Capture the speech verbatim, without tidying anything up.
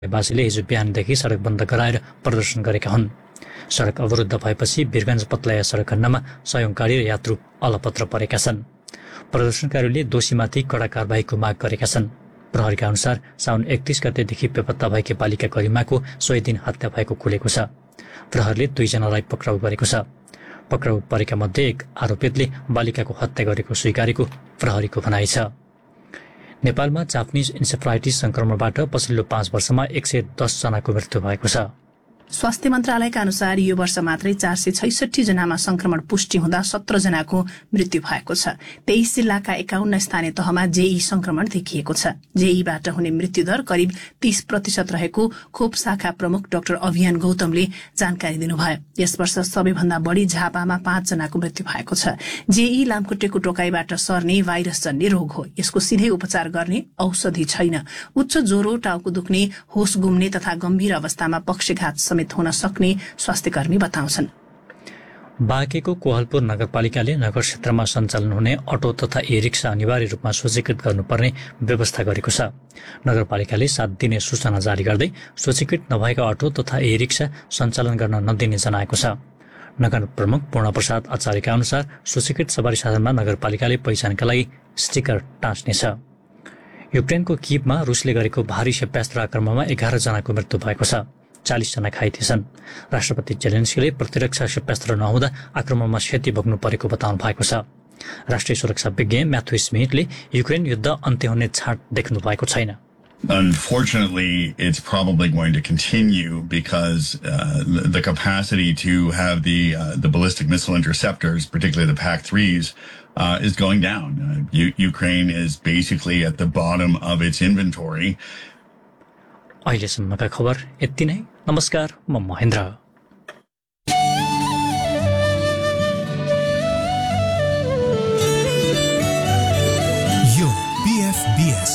वासीले हिजो बिहानदेखि सडक बन्द गराएर प्रदर्शन गरेका हुन्। सडक अवरुद्ध भएपछि वीरगञ्ज पतलया सडक खण्डमा सयौं गाडी र यात्रु अलपत्र परेका छन्। प्रदर्शनकारीले दोषीमाथि कडा कारबाहीको माग गरेका छन्। प्रहरीका अनुसार साउन एकतीस गतेदेखि बेपत्ता भएकी बालिका गरिमाको सोही दिन हत्या भएको खुलेको छ। प्रहरीले दुईजनालाई पक्राउ गरेको छ। पक्राउ परेका मध्ये एक आरोपितले बालिकाको हत्या गरेको स्वीकारेको प्रहरीको भनाइ छ। नेपालमा जापानिज इन्सेफ्लाइटिस संक्रमणबाट पछिल्लो पाँच वर्षमा एक सय दस जनाको मृत्यु भएको छ। स्वास्थ्य मन्त्रालयका अनुसार यो वर्ष मात्रै चार सय छैसठी जनामा संक्रमण पुष्टि हुँदा सत्र जनाको मृत्यु भएको छ। तेइस जिल्लाका एकाउन्न स्थानीय तहमा जेई संक्रमण देखिएको छ। जेईबाट हुने मृत्युदर करिब तीस प्रतिशत रहेको खोप शाखा प्रमुख डाक्टर अभियान गौतमले जानकारी दिनुभयो। यस वर्ष सबैभन्दा बढ़ी झापामा पाँच जनाको मृत्यु भएको छ। जेई लामखुट्टेको टोकाइबाट सर्ने भाइरस जन्य रोग हो। यसको सिधै उपचार गर्ने औषधि छैन। उच्च ज्वरो, टाउको दुख्ने, होस गुम्ने तथा गम्भीर अवस्थामा पक्षघात समेत हुन सक्ने स्वास्थ्यकर्मी बताउँछन्। बाँकेको कोहलपुर नगरपालिकाले नगर क्षेत्रमा सञ्चालन हुने अटो तथा ई रिक्सा अनिवार्य रूपमा सूचीकृत गर्नुपर्ने व्यवस्था गरेको छ। नगरपालिकाले सात दिने सूचना जारी गर्दै सूचीकृत नभएका अटो तथा ई रिक्सा सञ्चालन गर्न नदिने जनाएको छ। नगर प्रमुख पूर्णप्रसाद आचार्यका अनुसार सूचीकृत सवारी साधनमा नगरपालिकाले पहिचानका लागि स्टिकर टाँच्नेछ। युक्रेनको कीवमा रुसले गरेको भारी क्षेप्यास्त्र आक्रमणमा एघार जनाको मृत्यु भएको छ। चालिस जना घाइते छन्। राष्ट्रपति जेलेन्स्कीले प्रतिरक्षा क्षेप्यास्त्र नहुँदा आक्रमणमा क्षति भोग्नु परेको बताउनु भएको छ। राष्ट्रिय सुरक्षा विज्ञ म्याथ्यू स्मिथले युक्रेन युद्ध अन्त्य हुने छाँट देख्नु भएको छैन। Unfortunately, it's probably going to continue because uh, the capacity to have the uh, the ballistic missile interceptors, particularly the P A C threes, uh, is going down. Uh, U- Ukraine is basically at the bottom of its inventory. अहिलेसम्मका खबर यति नै। नमस्कार, म महेन्द्र।